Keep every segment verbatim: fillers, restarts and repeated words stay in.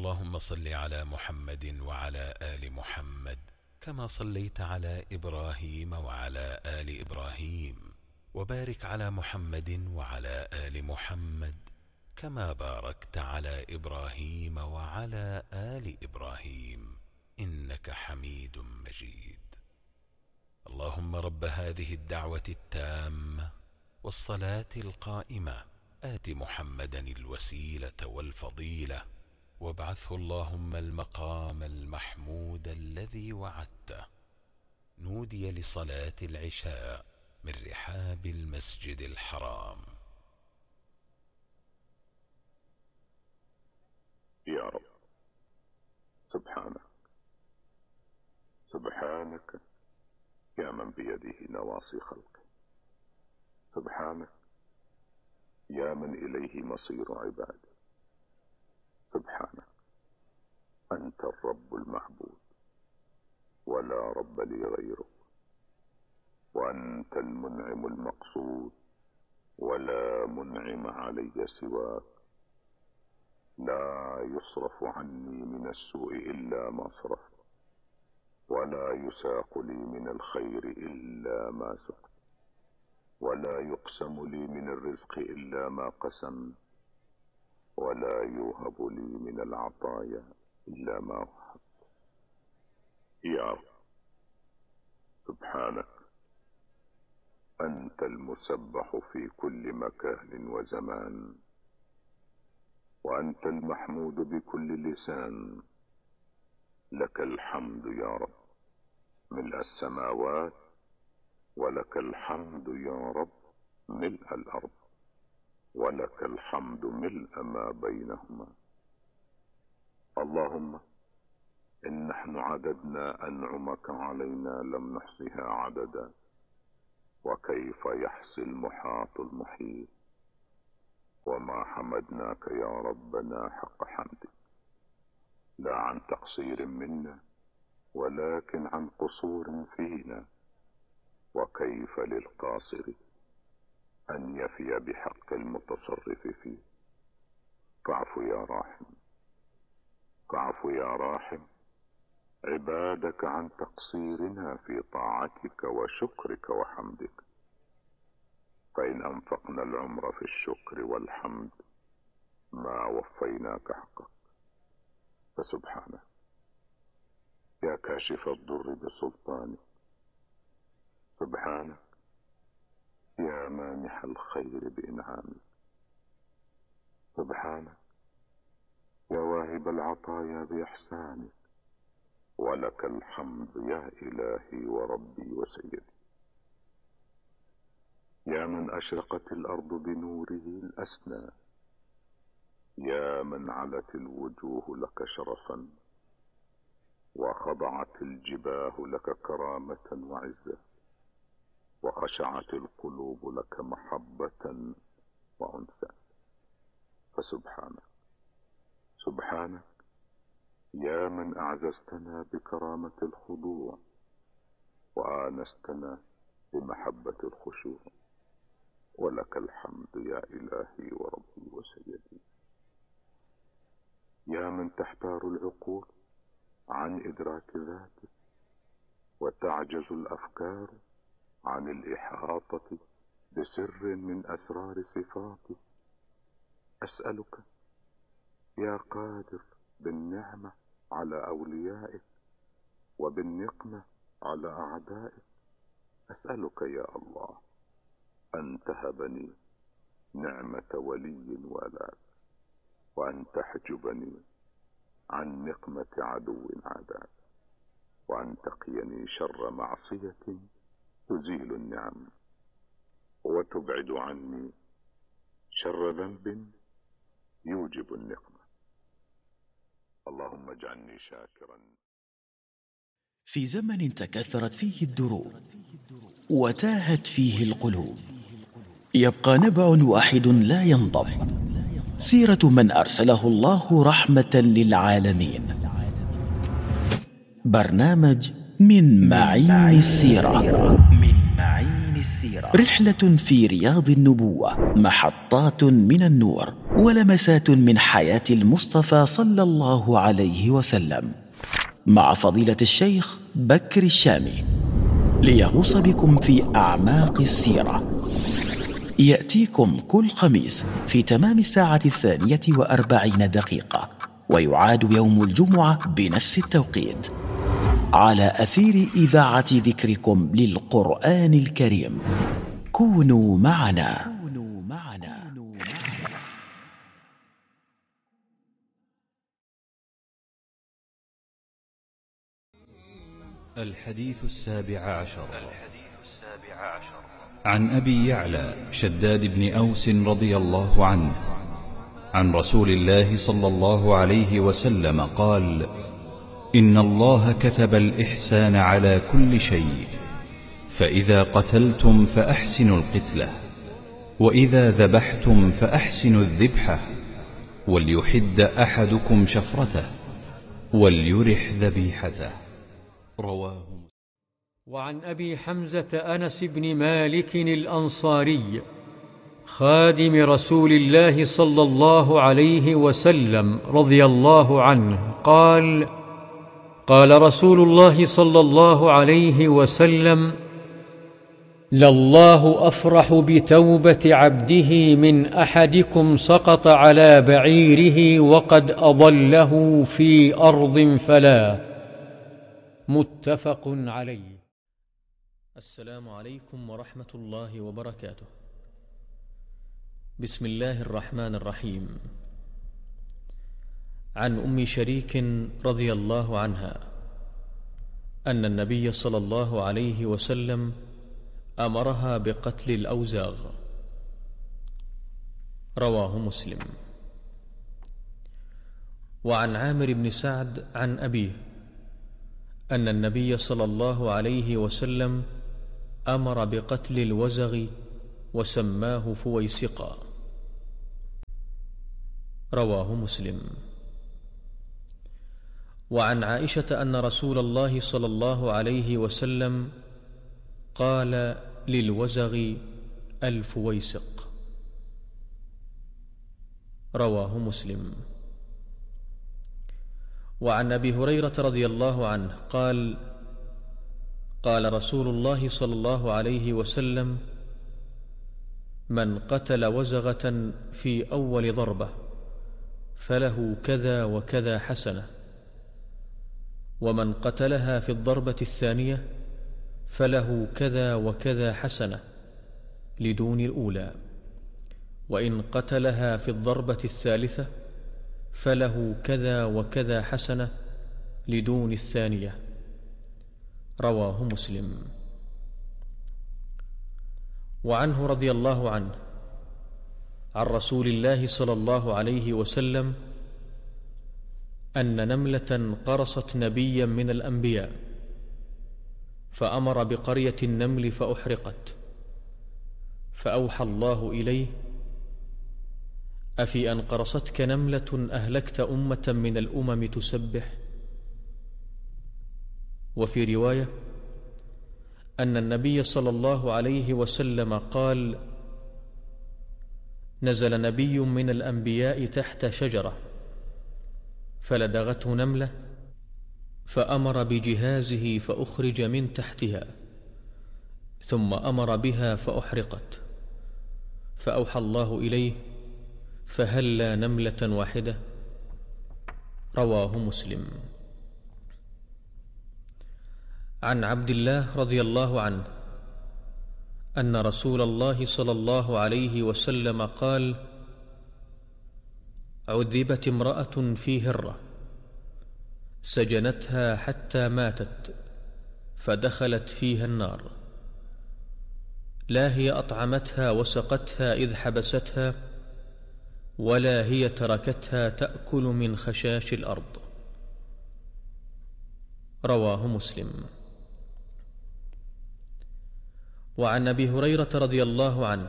اللهم صل على محمد وعلى آل محمد كما صليت على إبراهيم وعلى آل إبراهيم، وبارك على محمد وعلى آل محمد كما باركت على إبراهيم وعلى آل إبراهيم إنك حميد مجيد. اللهم رب هذه الدعوة التامة والصلاة القائمة آت محمدا الوسيلة والفضيلة وابعثه اللهم المقام المحمود الذي وعدته. نودي لصلاة العشاء من رحاب المسجد الحرام. يا رب، سبحانك سبحانك يا من بيده نواصي خلقه، سبحانك يا من إليه مصير عباده، سبحانك أنت الرب المعبود ولا رب لي غيرك، وأنت المنعم المقصود ولا منعم علي سواك. لا يصرف عني من السوء إلا ما صرفت، ولا يساق لي من الخير إلا ما سقت، ولا يقسم لي من الرزق إلا ما قسم، ولا يوهب لي من العطايا إلا ما وهب. يا رب، سبحانك أنت المسبح في كل مكان وزمان، وأنت المحمود بكل لسان. لك الحمد يا رب ملء السماوات، ولك الحمد يا رب ملء الأرض، ولك الحمد ملء ما بينهما. اللهم إن نحن عددنا أنعمك علينا لم نحصها عددا، وكيف يحصي المحاط المحيط. وما حمدناك يا ربنا حق حمدك، لا عن تقصير منا ولكن عن قصور فينا. وكيف للقاصر أن يفي بحق المتصرف فيه. فاعف يا راحم، فاعف يا راحم عبادك عن تقصيرنا في طاعتك وشكرك وحمدك. فإن أنفقنا العمر في الشكر والحمد ما وفيناك حقك. فسبحانك يا كاشف الضر بسلطانك، سبحانك يا مانح الخير بإنعامك، سبحانك يا واهب العطايا بإحسانك. ولك الحمد يا إلهي وربي وسيدي، يا من أشرقت الأرض بنوره الأسنى، يا من علت الوجوه لك شرفا، وخضعت الجباه لك كرامة وعزة، وخشعت القلوب لك محبة وأنثى. فسبحانك سبحانك يا من أعززتنا بكرامة الخضوع، وآنستنا بمحبة الخشوع. ولك الحمد يا إلهي وربي وسيدي، يا من تحتار العقول عن إدراك ذاتك، وتعجز الأفكار عن الإحاطة بسر من أسرار صفاتك. أسألك يا قادر بالنعمة على أوليائك وبالنقمة على أعدائك، أسألك يا الله أن تهبني نعمة ولي ولاك، وأن تحجبني عن نقمة عدو عاداك، وأن تقيني شر معصية تزيل النعم، وتبعد عني شر ذنب يوجب النقمة. اللهم اجعلني شاكرا. في زمن تكاثرت فيه الدروب وتاهت فيه القلوب، يبقى نبع واحد لا ينضب، سيرة من أرسله الله رحمة للعالمين. برنامج من معين السيرة، من معين السيرة، رحلة في رياض النبوة، محطات من النور ولمسات من حياة المصطفى صلى الله عليه وسلم، مع فضيلة الشيخ بكر الشامي، ليغوص بكم في أعماق السيرة. يأتيكم كل خميس في تمام الساعة الثانية وأربعين دقيقة، ويعاد يوم الجمعة بنفس التوقيت على أثير إذاعة ذكركم للقرآن الكريم. كونوا معنا. الحديث السابع عشر عن أبي يعلى شداد بن أوس رضي الله عنه عن رسول الله صلى الله عليه وسلم قال: إن الله كتب الإحسان على كل شيء، فإذا قتلتم فأحسنوا القتلة، وإذا ذبحتم فأحسنوا الذبحة، وليحد أحدكم شفرته، وليرح ذبيحته. رواه. وعن أبي حمزة أنس بن مالك الأنصاري خادم رسول الله صلى الله عليه وسلم رضي الله عنه قال: قال رسول الله صلى الله عليه وسلم: لله أفرح بتوبة عبده من أحدكم سقط على بعيره وقد أضله في أرض فلا. متفق عليه. السلام عليكم ورحمة الله وبركاته. بسم الله الرحمن الرحيم. عن أم شريك رضي الله عنها أن النبي صلى الله عليه وسلم أمرها بقتل الأوزاغ. رواه مسلم. وعن عامر بن سعد عن أبيه أن النبي صلى الله عليه وسلم أمر بقتل الوزغ وسماه فويسقا. رواه مسلم. وعن عائشة أن رسول الله صلى الله عليه وسلم قال للوزغ الفويسق. رواه مسلم. وعن أبي هريرة رضي الله عنه قال: قال رسول الله صلى الله عليه وسلم: من قتل وزغة في أول ضربة فله كذا وكذا حسنة، ومن قتلها في الضربة الثانية فله كذا وكذا حسنة لدون الأولى، وإن قتلها في الضربة الثالثة فله كذا وكذا حسنة لدون الثانية. رواه مسلم. وعنه رضي الله عنه عن رسول الله صلى الله عليه وسلم أن نملة قرصت نبيا من الأنبياء، فأمر بقرية النمل فأحرقت، فأوحى الله إليه: أفي أن قرصتك نملة أهلكت أمة من الأمم تسبح؟ وفي رواية أن النبي صلى الله عليه وسلم قال: نزل نبي من الأنبياء تحت شجرة فلدغته نملة، فأمر بجهازه فأخرج من تحتها، ثم أمر بها فأحرقت، فأوحى الله إليه: فهلا نملة واحدة؟ رواه مسلم. عن عبد الله رضي الله عنه أن رسول الله صلى الله عليه وسلم قال: عذبت امرأة في هرة سجنتها حتى ماتت فدخلت فيها النار، لا هي أطعمتها وسقتها إذ حبستها، ولا هي تركتها تأكل من خشاش الأرض. رواه مسلم. وعن أبي هريرة رضي الله عنه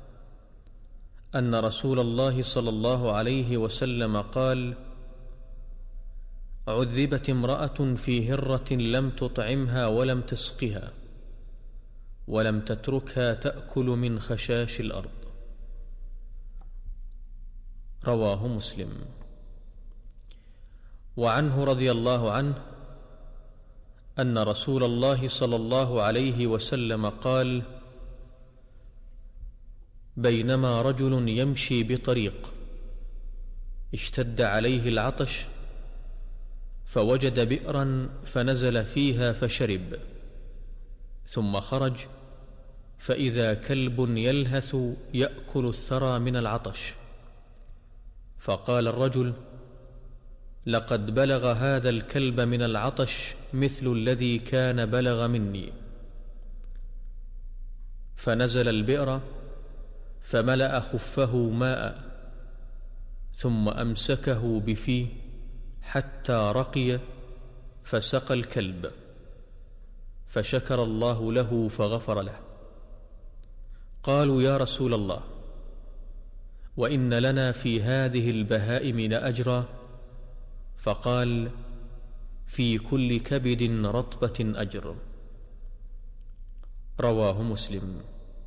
أن رسول الله صلى الله عليه وسلم قال: عذبت امرأة في هرة لم تطعمها ولم تسقها، ولم تتركها تأكل من خشاش الأرض. رواه مسلم. وعنه رضي الله عنه أن رسول الله صلى الله عليه وسلم قال: بينما رجل يمشي بطريق اشتد عليه العطش فوجد بئرا فنزل فيها فشرب، ثم خرج فإذا كلب يلهث يأكل الثرى من العطش، فقال الرجل: لقد بلغ هذا الكلب من العطش مثل الذي كان بلغ مني. فنزل البئر فملأ خفه ماء، ثم أمسكه بفيه حتى رقي فسقى الكلب، فشكر الله له فغفر له. قالوا: يا رسول الله، وإن لنا في هذه البهائم لأجرا؟ فقال: في كل كبد رطبة أجر. رواه مسلم.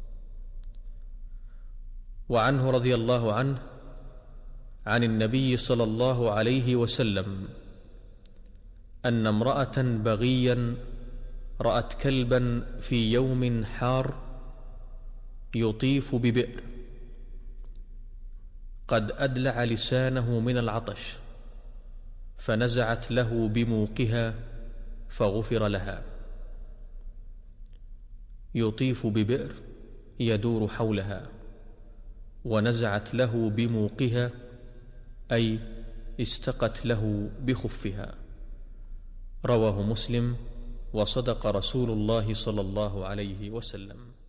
وعنه رضي الله عنه عن النبي صلى الله عليه وسلم أن امرأة بغيا رأت كلبا في يوم حار يطيف ببئر قد أدلع لسانه من العطش، فنزعت له بموقها فغفر لها. يطيف ببئر يدور حولها، ونزعت له بموقها أي استقت له بخفها. رواه مسلم. وصدق رسول الله صلى الله عليه وسلم.